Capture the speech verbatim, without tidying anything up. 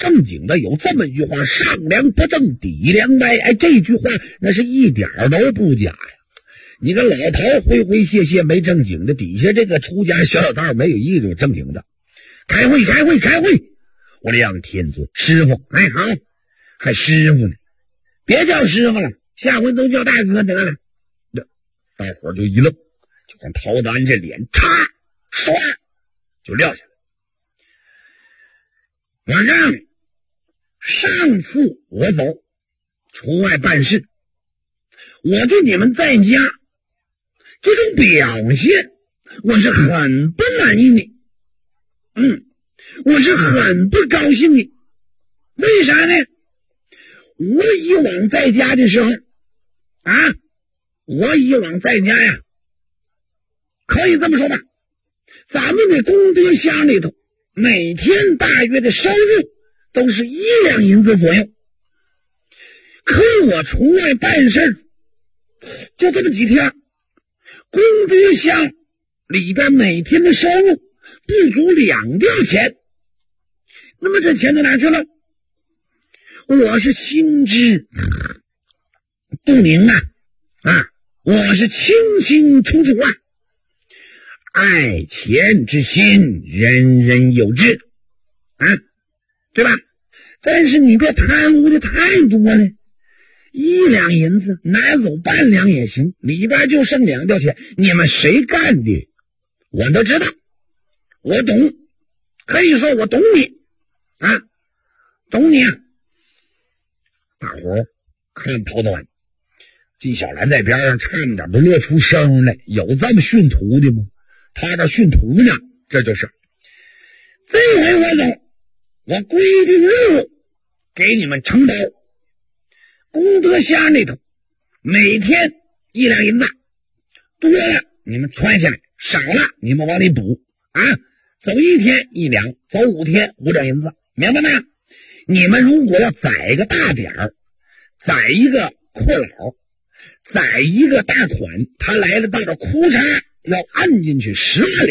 正经的有这么一句话，上梁不正底梁歪。哎，这句话那是一点都不假呀。你个老头灰灰谢谢没正经的，底下这个出家小老道没有一个有正经的。开会开会开会，我亮天尊师傅，哎好，还师傅呢，别叫师傅了，下回都叫大哥得了。大伙就一愣，就看陶德安这脸嚓唰就撂下来。晚上上次我走出外办事，我对你们在家这种表现我是很不满意的，嗯，我是很不高兴的。为啥呢？我以往在家的时候啊，我以往在家呀，可以这么说吧，咱们的功德箱里头每天大约的收入都是一两银子左右。可是我出外办事就这么几天，功德箱里边每天的收入不足两吊钱。那么这钱到哪去了？我是心知肚明啊啊，我是清清楚楚啊。爱钱之心人人有之啊，对吧？但是你别贪污的太多了，一两银子拿走半两也行，里边就剩两吊钱，你们谁干的我都知道，我懂，可以说我懂你啊，懂你啊。大伙看陶德安，纪晓岚在边上差点都乐出声来，有这么训徒的吗？他这训徒呢，这就是这回我走，我规定任务给你们承包，功德箱里头每天一两银子，多了你们穿下来，少了你们往里补啊！走一天一两，走五天五两银子，明白没？你们如果要宰个大点儿，宰一个阔佬，宰一个大款，他来了到这哭嚓要按进去十万两。